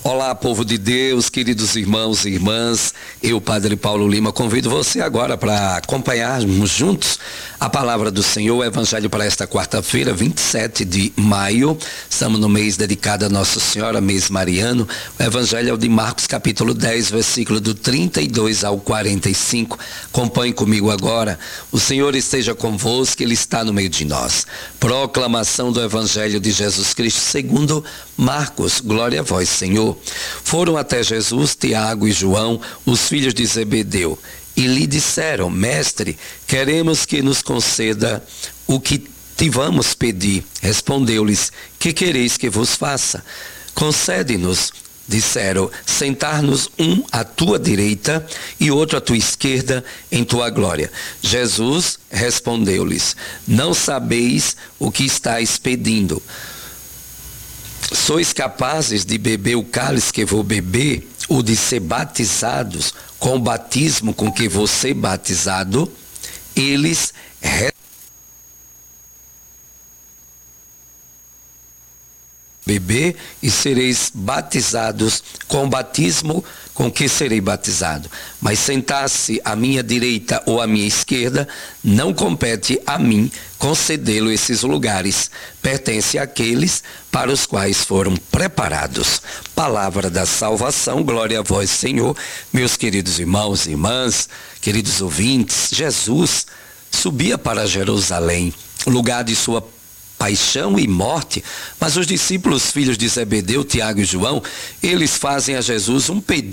Olá, povo de Deus, queridos irmãos e irmãs, eu, Padre Paulo Lima, convido você agora para acompanharmos juntos a palavra do Senhor, o Evangelho para esta quarta-feira, 27 de maio, estamos no mês dedicado a Nossa Senhora, mês mariano. O Evangelho é o de Marcos, capítulo 10, versículo do 32 ao 45. Acompanhe comigo agora. O Senhor esteja convosco, Ele está no meio de nós. Proclamação do Evangelho de Jesus Cristo segundo Marcos. Glória a vós, Senhor. Foram até Jesus Tiago e João, os filhos de Zebedeu, e lhe disseram: Mestre, queremos que nos conceda o que te vamos pedir. Respondeu-lhes: Que quereis que vos faça? Concede-nos, disseram, sentar-nos um à tua direita e outro à tua esquerda em tua glória. Jesus respondeu-lhes: Não sabeis o que estáis pedindo. Sois capazes de beber o cálice que vou beber, ou de ser batizados com o batismo com que vou ser batizado? Eles beber e sereis batizados com o batismo com que serei batizado. Mas sentar-se à minha direita ou à minha esquerda, não compete a mim concedê-lo esses lugares. Pertence àqueles para os quais foram preparados. Palavra da salvação, glória a vós, Senhor. Meus queridos irmãos e irmãs, queridos ouvintes, Jesus subia para Jerusalém, lugar de sua paixão e morte, mas os discípulos, filhos de Zebedeu, Tiago e João, eles fazem a Jesus um pedido